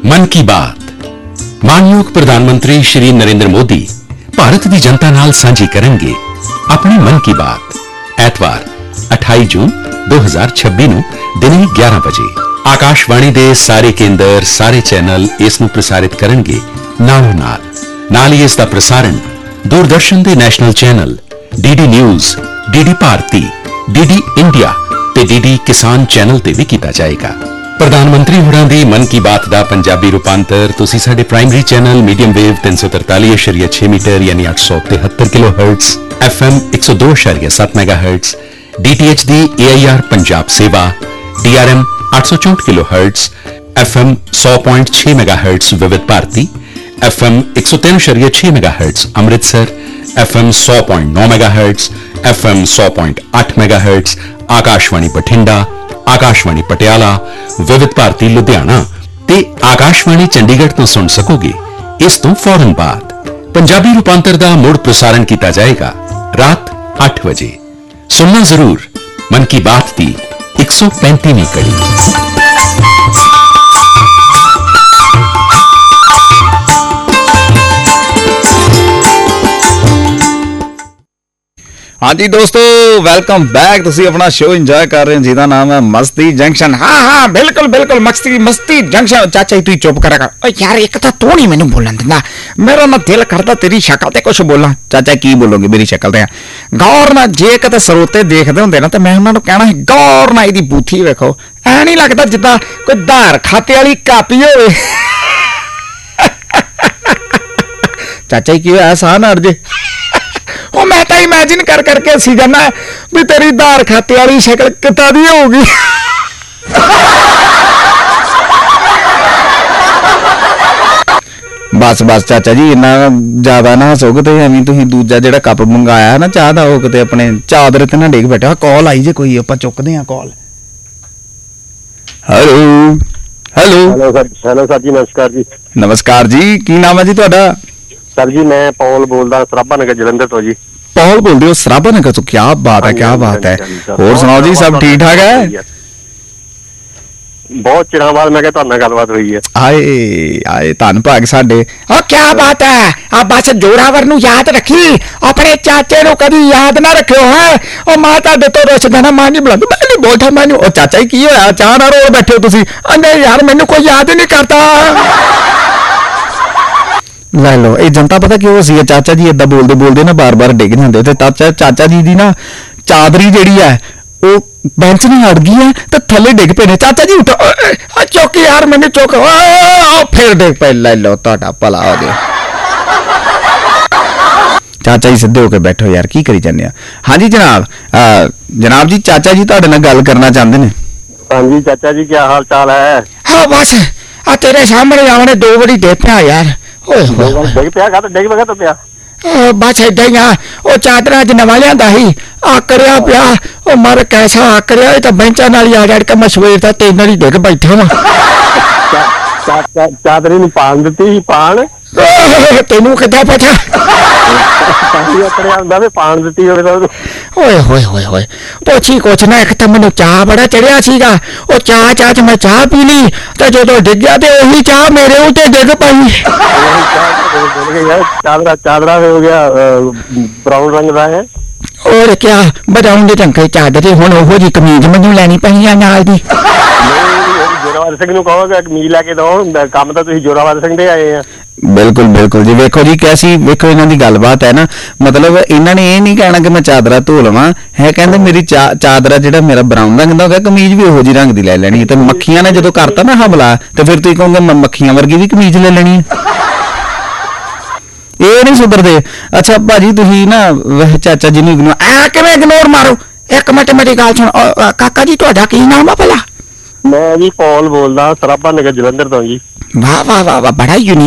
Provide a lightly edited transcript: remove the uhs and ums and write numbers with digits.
मन की बात मानयोग प्रधानमंत्री श्री नरेंद्र मोदी भारत की जनता नाल सांझी करेंगे अपनी मन की बात एतवार 28 जून 2026 ਨੂੰ ਦਿਨੇ 11 ਵਜੇ आकाशवाणी ਦੇ ਸਾਰੇ ਕੇਂਦਰ ਸਾਰੇ ਚੈਨਲ ਇਸ ਨੂੰ ਪ੍ਰਸਾਰਿਤ ਕਰਨਗੇ ਨਾਲ ਹੀ ਇਸ ਦਾ ਪ੍ਰਸਾਰਣ दूरदर्शन ਦੇ national channel DD news DD ਭਾਰਤੀ ਡੀਡੀ ਇੰਡੀਆ ਤੇ ਡੀਡੀ ਕਿਸਾਨ ਚੈਨਲ ਤੇ ਵੀ ਕੀਤਾ ਜਾਏਗਾ। ਪ੍ਰਧਾਨ ਮੰਤਰੀ ਹੋਰਾਂ ਦੀ ਮਨ ਕੀ ਬਾਤ ਦਾ ਪੰਜਾਬੀ ਰੂਪਾਂਤਰ ਤੁਸੀਂ ਸਾਡੇ primary channel medium wave 343.6 metre ਯਾਨੀ 873 ਕਿਲੋਹਰਟਜ਼ FM 102.7 ਮੈਗਾਹਰਟਜ਼ DTH ਦੀ AIR ਪੰਜਾਬ ਸੇਵਾ DRM 864 ਕਿਲੋਹਰਟਜ਼ FM 100.6 ਮੈਗਾਹਰਟਜ਼ ਵਿਵਿਧ ਭਾਰਤੀ FM 103.6 ਮੈਗਾਹਰਟਜ਼ Amritsar FM 100.9 ਮੈਗਾਹਰਟਜ਼ FM 100.8 ਮੈਗਾਹਰਟਜ਼ Akashvani Bathinda Akashvani Patiala विविध भारती लुधियाना ते आकाशवाणी चंडीगढ़ तो सुन सकोगे। इस तो फौरन बाद पंजाबी रूपांतर दा मुड़ प्रसारण किया जाएगा रात 8 बजे। सुनना जरूर मन की बात दी 135वीं कड़ी। हाँ जी दोस्तों वेलकम बैक। तुसी अपना शो इंजॉय कर रहे हैं जिसका नाम है मस्ती जंक्शन। हाँ बिल्कुल बिल्कुल मस्ती जंक्शन। चाचा तू चुप करा कर यार, एक तो तू नहीं मैनू बोलन दिंदा, मेरा ना दिल करता तेरी शक्ल ते कुछ बोला। चाचा की बोलोगे मेरी शक्ल ते? गौर ना जे किते सरोते देखदे हुंदे ना ते मैं उन्हां नूं कहना है गौर ना इहदी बूथी वेखो, ऐ नहीं लगदा जिद्दां कोई धार खाते वाली कापी होवे। चाचा की होया साह ना अड़ जे। मैं तो इमेजिन कर करके सी जाना भी तेरी धार खाते वाली शक्ल कितना दी होगी। बस बस चाचा जी इन्ना ज्यादा ना हसोगे तो एवं तुम दूजा जो कप मंगाया ना चाह का वो कितने अपने चादर ते ना डिग बैठा। कॉल आई जे कोई आप चुकते हैं call. Hello hello hello sir जी नमस्कार जी। नमस्कार जी की नाम है जी तुहाडा? सर जी मैं पॉल बोलदा सराबा नगर जलंधर तो जी। पॉल बोलते हो सराबा नगर तो? क्या बात है क्या बात है। और सुनाओ जी सब ठीक ठाक है? बहुत चिरां बाद मैं तुहाडे नाल गलबात हुई है। आए आए धन भाग साडे। ओ क्या बात है। अब बस जोरावर नूं याद रखी, अपने चाचे नूं कदी याद ना रखियो है। ओ मां तुहाडे तो रुसदा ना, मां नहीं बुलांदी, मैं नहीं बोलदा मैनूं। ओ चाचा जी की होया चाह ना रोल बैठे हो तुसी? नहीं यार मैनूं कोई याद ही नहीं करता। ले लो ये जनता पता क्यों सी चाचा जी इदा बोलते बोलते ना बार बार डिग जाते थे। चाचा जी दी ना चादरी जिहड़ी है वो बेंच नहीं अड़ गई है तो थले डिग पे ने। चाचा जी उठो चौकी यार मैंने चौक फिर डिग पे। ले लो तुहाडा भला हो गया। चाचा जी सीधे होके बैठो यार की करी जाने। हाँ जी जनाब जनाब जी चाचा जी तुहाडे नाल गल करना चाहते हैं। हाँ जी चाचा जी क्या हाल चाल है? हाँ बस आ तेरे सामने आने 2 बड़ी डिग पिया यार। बस इदा ही आ। चादर अज नवा लिया ही आकरिया पिया मर कैसा आकरिया तो बेंचा नाल अड़ के मैं सवेर का 3 वारी डिग बैठा वा। चादरी नूं पान दित्ती ही पान तेनू किद्दां पता? पान दित्ती ओए होए होए होए पोछी कुछ ना। एक तो मैनू चाह बड़ा चढ़िया सीगा, ओ चाह च मैं चाह पी ली तो जो डिग्या तो उही चाह मेरे उत्ते डिग पई। चादरा हो गया ब्राउन रंग का है। और क्या ब्राउन रंग की चादर हुण ओहो जी कमीज मैनू लैनी पई आ नाल दी। जोरावर सिंह नूं कहोगे कमीज लैके दो, काम तो तुसीं जोरावर सिंह दे आए हैं। बिल्कुल बिल्कुल जी। वेखो जी कैसी वेखो इन्हां दी गलबात है ना, मतलब इन्हां ने ये नहीं कहना कि मैं चादरा धो लवां है, कहंदे मेरी चादरा जिहड़ा मेरा ब्राउन रंग दा हो गया, कमीज भी ओहो जी रंग दी ले लैनी। ते मक्खियां ने जदों करता ना हमला ते फिर तुसीं कहोगे मैं मक्खियां वर्गी भी कमीज ले लैनी है। ये नहीं सुधरदे। अच्छा भाजी तुसीं ना वह चाचा जी नूं किवें इग्नोर मारो। एक मिनट मेरी गल सुण काका जी तुहाडा की नाम है भला? मैं जी पॉल बोलदा सराबा नगर जलंधर तो जी। वाह वाह वाह बड़ा यूनिक